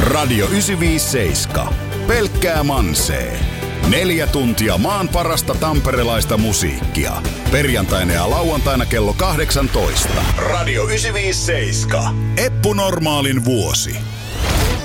Radio 957. Pelkkää mansee. 4 tuntia maan parasta tamperelaista musiikkia. Perjantaina ja lauantaina kello 18. Radio 957. Eppu Normaalin vuosi.